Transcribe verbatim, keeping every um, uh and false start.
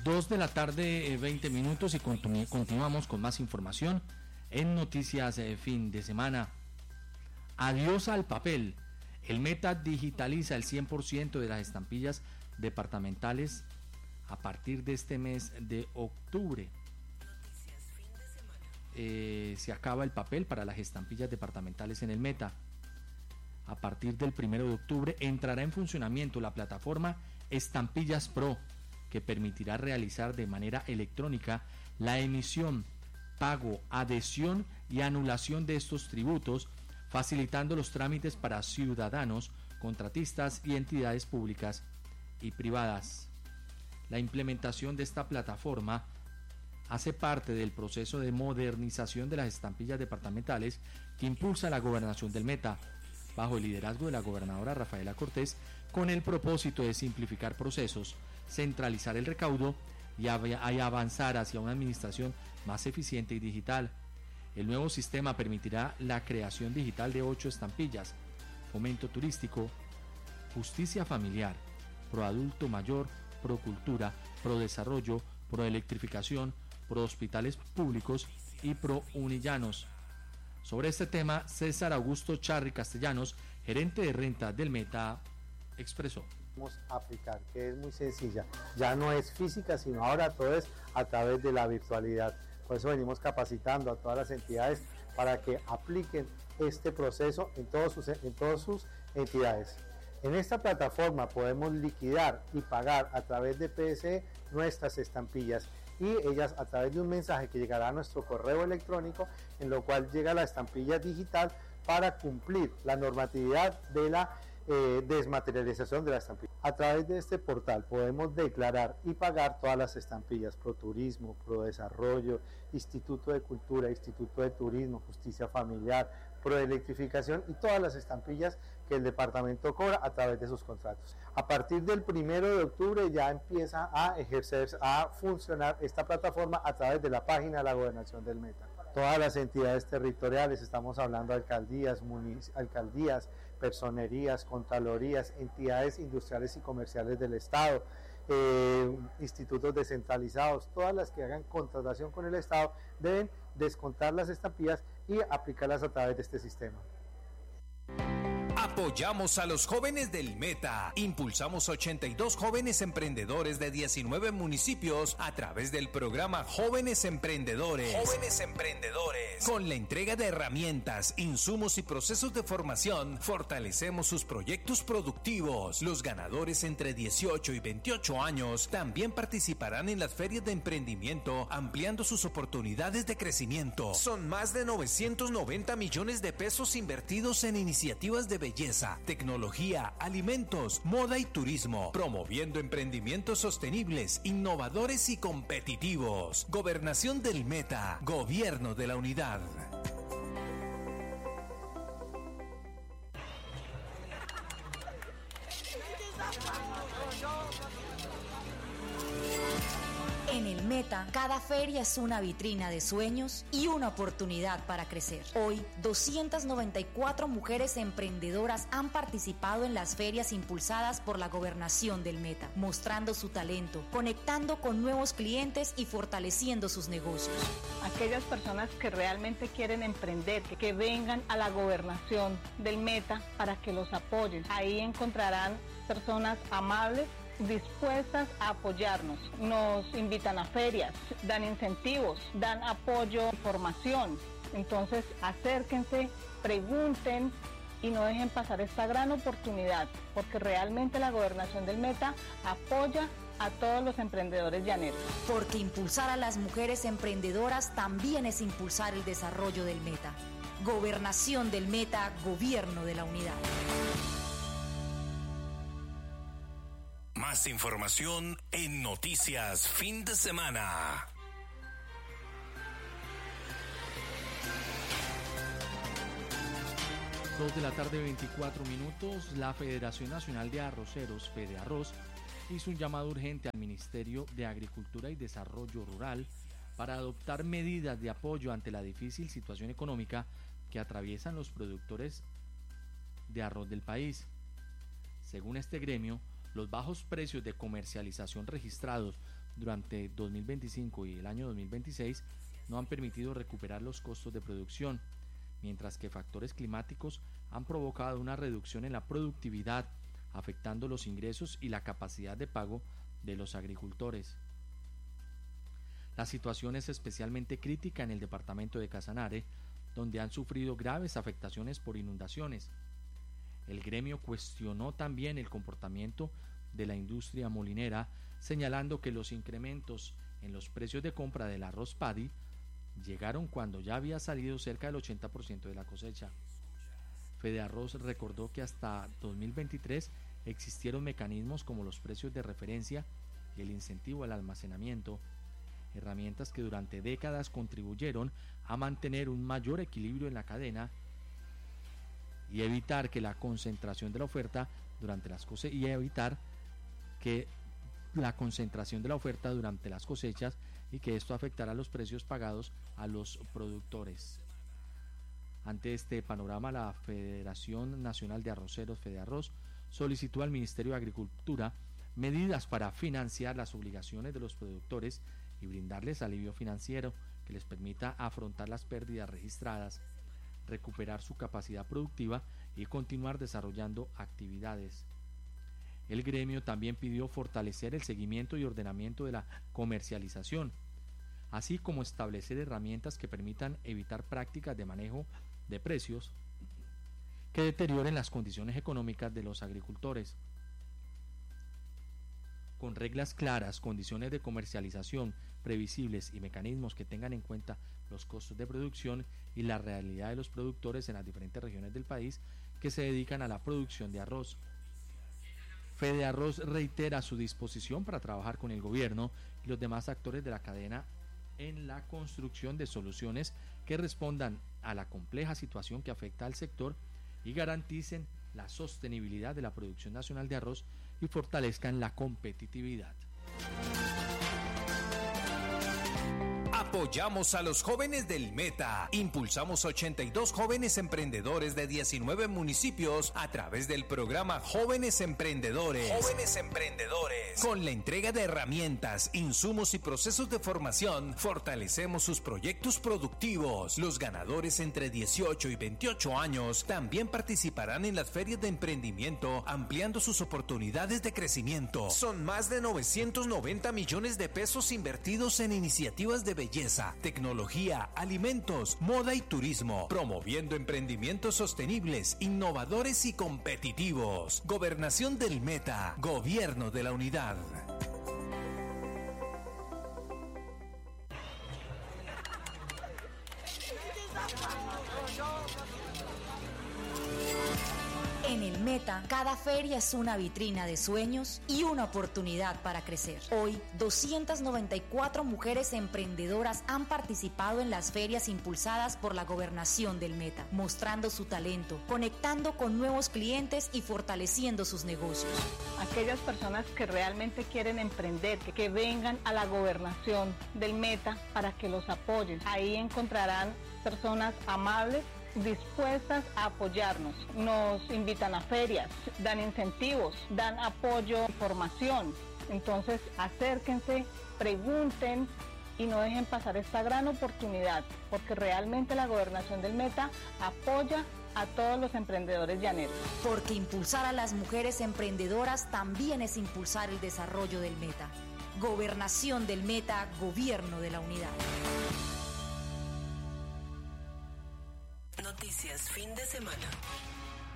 Dos de la tarde, eh, veinte minutos, y continu- continuamos con más información en Noticias eh, Fin de Semana. Adiós al papel. El Meta digitaliza el cien por ciento de las estampillas departamentales a partir de este mes de octubre. Eh, se acaba el papel para las estampillas departamentales en el Meta. A partir del primero de octubre entrará en funcionamiento la plataforma Estampillas Pro, que permitirá realizar de manera electrónica la emisión, pago, adhesión y anulación de estos tributos, facilitando los trámites para ciudadanos, contratistas y entidades públicas y privadas. La implementación de esta plataforma hace parte del proceso de modernización de las estampillas departamentales que impulsa la gobernación del Meta, bajo el liderazgo de la gobernadora Rafaela Cortés, con el propósito de simplificar procesos, centralizar el recaudo y, av- y avanzar hacia una administración más eficiente y digital. El nuevo sistema permitirá la creación digital de ocho estampillas: fomento turístico, justicia familiar, pro adulto mayor, pro cultura, pro desarrollo, pro electrificación, pro hospitales públicos y pro unillanos. Sobre este tema, César Augusto Charri Castellanos, gerente de renta del Meta, expresó. Vamos a aplicar, que es muy sencilla, ya no es física, sino ahora todo es a través de la virtualidad. Por eso venimos capacitando a todas las entidades para que apliquen este proceso en todos sus, en todas sus entidades. En esta plataforma podemos liquidar y pagar a través de P S E nuestras estampillas, y ellas a través de un mensaje que llegará a nuestro correo electrónico, en lo cual llega la estampilla digital para cumplir la normatividad de la eh, desmaterialización de la estampilla. A través de este portal podemos declarar y pagar todas las estampillas: Pro Turismo, Pro Desarrollo, Instituto de Cultura, Instituto de Turismo, Justicia Familiar, Pro Electrificación, y todas las estampillas que el departamento cobra a través de sus contratos. A partir del primero de octubre ya empieza a ejercerse, a funcionar esta plataforma a través de la página de la Gobernación del Meta. Todas las entidades territoriales, estamos hablando de alcaldías, munic- alcaldías, personerías, contralorías, entidades industriales y comerciales del Estado, eh, institutos descentralizados, todas las que hagan contratación con el Estado deben descontar las estampillas y aplicarlas a través de este sistema. Apoyamos a los jóvenes del Meta. Impulsamos ochenta y dos jóvenes emprendedores de diecinueve municipios a través del programa Jóvenes Emprendedores. Jóvenes Emprendedores. Con la entrega de herramientas, insumos y procesos de formación, fortalecemos sus proyectos productivos. Los ganadores entre dieciocho y veintiocho años también participarán en las ferias de emprendimiento, ampliando sus oportunidades de crecimiento. Son más de novecientos noventa millones de pesos invertidos en iniciativas de belleza, tecnología, alimentos, moda y turismo, promoviendo emprendimientos sostenibles, innovadores y competitivos. Gobernación del Meta, Gobierno de la Unidad. En el Meta, cada feria es una vitrina de sueños y una oportunidad para crecer. Hoy, doscientas noventa y cuatro mujeres emprendedoras han participado en las ferias impulsadas por la Gobernación del Meta, mostrando su talento, conectando con nuevos clientes y fortaleciendo sus negocios. Aquellas personas que realmente quieren emprender, que, que vengan a la Gobernación del Meta para que los apoyen. Ahí encontrarán personas amables, dispuestas a apoyarnos. Nos invitan a ferias, dan incentivos, dan apoyo, formación. Entonces acérquense, pregunten y no dejen pasar esta gran oportunidad, porque realmente la Gobernación del Meta apoya a todos los emprendedores llaneros. Porque impulsar a las mujeres emprendedoras también es impulsar el desarrollo del Meta. Gobernación del Meta, Gobierno de la Unidad. Más información en Noticias Fin de Semana. Dos de la tarde, veinticuatro minutos. La Federación Nacional de Arroceros, Fedearroz, hizo un llamado urgente al Ministerio de Agricultura y Desarrollo Rural para adoptar medidas de apoyo ante la difícil situación económica que atraviesan los productores de arroz del país. Según este gremio, los bajos precios de comercialización registrados durante dos mil veinticinco y el año dos mil veintiséis no han permitido recuperar los costos de producción, mientras que factores climáticos han provocado una reducción en la productividad, afectando los ingresos y la capacidad de pago de los agricultores. La situación es especialmente crítica en el departamento de Casanare, donde han sufrido graves afectaciones por inundaciones. El gremio cuestionó también el comportamiento de la industria molinera, señalando que los incrementos en los precios de compra del arroz paddy llegaron cuando ya había salido cerca del ochenta por ciento de la cosecha. Fedearroz recordó que hasta dos mil veintitrés existieron mecanismos como los precios de referencia y el incentivo al almacenamiento, herramientas que durante décadas contribuyeron a mantener un mayor equilibrio en la cadena y evitar que la concentración de la oferta durante las cosechas y evitar que la concentración de la oferta durante las cosechas y que esto afectara los precios pagados a los productores. Ante este panorama, la Federación Nacional de Arroceros, Fedearroz, solicitó al Ministerio de Agricultura medidas para financiar las obligaciones de los productores y brindarles alivio financiero que les permita afrontar las pérdidas registradas, recuperar su capacidad productiva y continuar desarrollando actividades. El gremio también pidió fortalecer el seguimiento y ordenamiento de la comercialización, así como establecer herramientas que permitan evitar prácticas de manejo de precios que deterioren las condiciones económicas de los agricultores. Con reglas claras, condiciones de comercialización previsibles y mecanismos que tengan en cuenta los costos de producción y la realidad de los productores en las diferentes regiones del país que se dedican a la producción de arroz. Fedearroz reitera su disposición para trabajar con el gobierno y los demás actores de la cadena en la construcción de soluciones que respondan a la compleja situación que afecta al sector y garanticen la sostenibilidad de la producción nacional de arroz y fortalezcan la competitividad. Apoyamos a los jóvenes del Meta. Impulsamos ochenta y dos jóvenes emprendedores de diecinueve municipios a través del programa Jóvenes Emprendedores. Jóvenes Emprendedores. Con la entrega de herramientas, insumos y procesos de formación, fortalecemos sus proyectos productivos. Los ganadores entre dieciocho y veintiocho años también participarán en las ferias de emprendimiento, ampliando sus oportunidades de crecimiento. Son más de novecientos noventa millones de pesos invertidos en iniciativas de belleza, tecnología, alimentos, moda y turismo, promoviendo emprendimientos sostenibles, innovadores y competitivos. Gobernación del Meta, Gobierno de la Unidad. En el Meta, cada feria es una vitrina de sueños y una oportunidad para crecer. Hoy, doscientas noventa y cuatro mujeres emprendedoras han participado en las ferias impulsadas por la Gobernación del Meta, mostrando su talento, conectando con nuevos clientes y fortaleciendo sus negocios. Aquellas personas que realmente quieren emprender, que, que vengan a la Gobernación del Meta para que los apoyen. Ahí encontrarán personas amables, dispuestas a apoyarnos. Nos invitan a ferias, dan incentivos, dan apoyo, formación. Entonces acérquense, pregunten y no dejen pasar esta gran oportunidad, porque realmente la Gobernación del Meta apoya a todos los emprendedores llaneros. Porque impulsar a las mujeres emprendedoras también es impulsar el desarrollo del Meta. Gobernación del Meta, Gobierno de la Unidad. Noticias fin de semana.